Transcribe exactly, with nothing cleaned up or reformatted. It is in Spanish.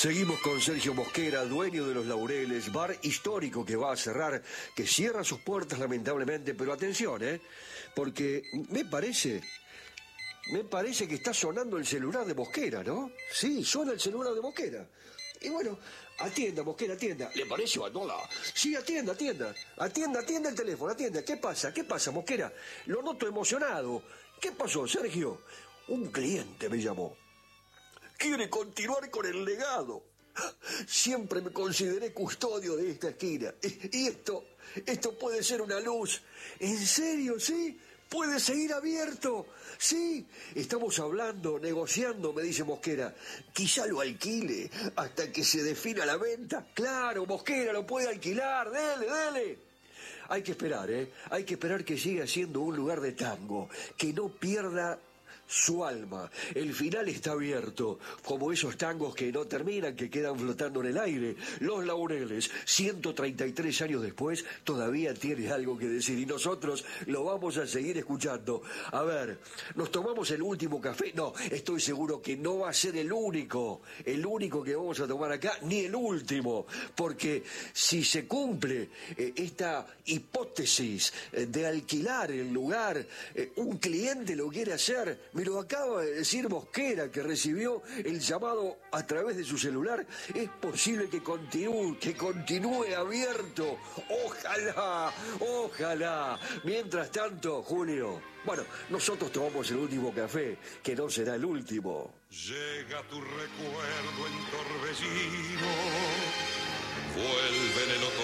Seguimos con Sergio Mosquera, dueño de Los Laureles, bar histórico que va a cerrar, que cierra sus puertas lamentablemente, pero atención, ¿eh? Porque me parece, me parece que está sonando el celular de Mosquera, ¿no? Sí, suena el celular de Mosquera. Y bueno, atienda, Mosquera, atienda. ¿Le parece, Batola? Sí, atienda, atienda. Atienda, atienda el teléfono, atienda. ¿Qué pasa? ¿Qué pasa, Mosquera? Lo noto emocionado. ¿Qué pasó, Sergio? Un cliente me llamó. Quiere continuar con el legado. Siempre me consideré custodio de esta esquina. Y esto, esto puede ser una luz. ¿En serio, sí? ¿Puede seguir abierto? Sí. Estamos hablando, negociando, me dice Mosquera. Quizá lo alquile hasta que se defina la venta. Claro, Mosquera lo puede alquilar. Dele, dele. Hay que esperar, ¿eh? Hay que esperar que siga siendo un lugar de tango. Que no pierda su alma. El final está abierto, como esos tangos que no terminan, que quedan flotando en el aire. Los Laureles, ciento treinta y tres años después, todavía tiene algo que decir y nosotros lo vamos a seguir escuchando. A ver, ¿nos tomamos el último café? No, estoy seguro que no va a ser el único, el único que vamos a tomar acá, ni el último, porque si se cumple eh, esta hipótesis eh, de alquilar el lugar, eh, un cliente lo quiere hacer. Me lo acaba de decir Mosquera, que recibió el llamado a través de su celular. Es posible que continúe, que continúe abierto. Ojalá, ojalá. Mientras tanto, Julio, bueno, nosotros tomamos el último café, que no será el último. Llega tu recuerdo en torbellino, vuelve en el otoño.